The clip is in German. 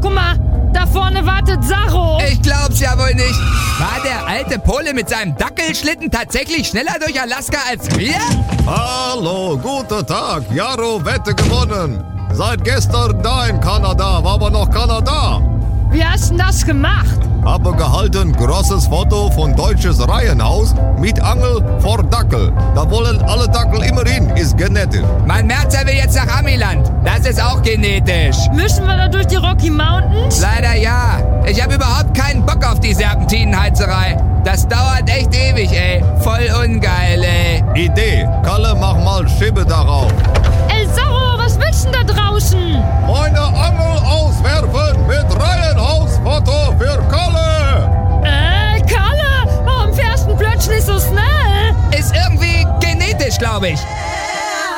Guck mal, da vorne wartet Sacho. Ich glaub's ja wohl nicht. War der alte Pole mit seinem Dackelschlitten tatsächlich schneller durch Alaska als wir? Hallo, guten Tag. Jaro, Wette gewonnen. Seit gestern da in Kanada, war aber noch Kanada. Wie hast du das gemacht? Habe gehalten, großes Foto von deutsches Reihenhaus mit Angel vor Dackel. Da wollen alle Dackel immer hin, ist genetisch. Mein Merzer will jetzt nach Amiland. Das ist auch genetisch. Müssen wir da durch die Rocky Mountains? Leider ja. Ich habe überhaupt keinen Bock auf die Serpentinenheizerei. Das dauert echt ewig, ey. Voll ungeil, ey. Idee, Kalle, mach mal Schiebe darauf. Ey,